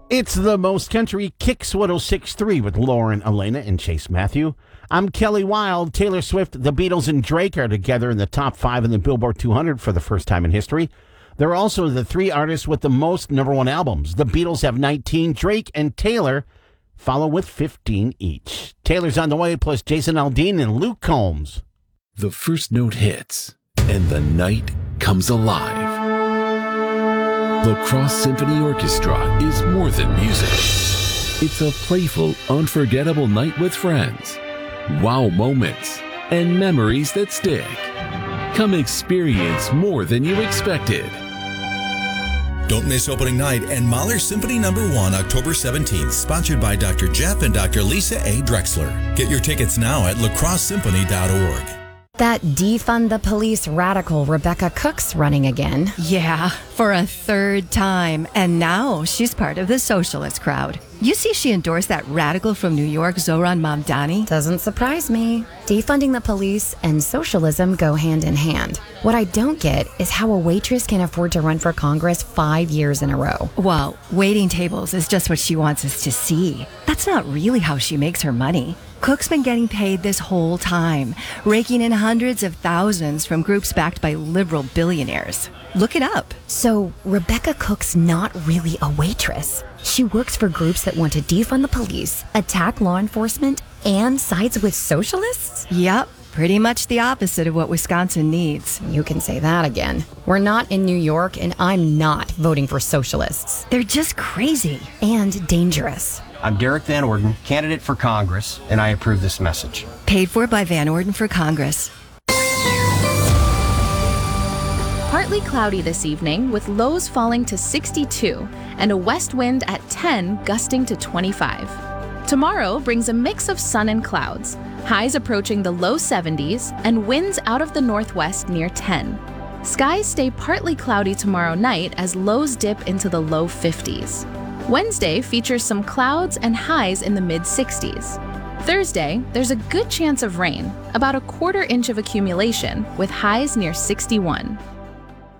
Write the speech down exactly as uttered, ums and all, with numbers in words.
It's the Most Country Kicks one oh six point three with Lauren, Elena, and Chase Matthew. I'm Kelly Wilde. Taylor Swift, the Beatles, and Drake are together in the top five in the Billboard two hundred for the first time in history. They're also the three artists with the most number one albums. The Beatles have nineteen. Drake and Taylor follow with fifteen each. Taylor's on the way, plus Jason Aldean and Luke Combs. The first note hits, and the night comes alive. La Crosse Symphony Orchestra is more than music. It's a playful, unforgettable night with friends, wow moments, and memories that stick. Come experience more than you expected. Don't miss opening night and Mahler Symphony Number One, October seventeenth, sponsored by Doctor Jeff and Doctor Lisa A. Drexler. Get your tickets now at la crosse symphony dot org. That defund the police radical Rebecca Cook's running again. Yeah, for a third time. And now she's part of the socialist crowd. You see she endorsed that radical from New York, Zohran Mamdani? Doesn't surprise me. Defunding the police and socialism go hand in hand. What I don't get is how a waitress can afford to run for Congress five years in a row. Well, waiting tables is just what she wants us to see. That's not really how she makes her money. Cook's been getting paid this whole time, raking in hundreds of thousands from groups backed by liberal billionaires. Look it up. So Rebecca Cook's not really a waitress. She works for groups that want to defund the police, attack law enforcement, and sides with socialists? Yep, pretty much the opposite of what Wisconsin needs. You can say that again. We're not in New York, and I'm not voting for socialists. They're just crazy. And dangerous. I'm Derek Van Orden, candidate for Congress, and I approve this message. Paid for by Van Orden for Congress. Partly cloudy this evening with lows falling to sixty-two and a west wind at ten gusting to twenty-five. Tomorrow brings a mix of sun and clouds, highs approaching the low seventies and winds out of the northwest near ten. Skies stay partly cloudy tomorrow night as lows dip into the low fifties. Wednesday features some clouds and highs in the mid sixties. Thursday, there's a good chance of rain, about a quarter inch of accumulation with highs near sixty-one.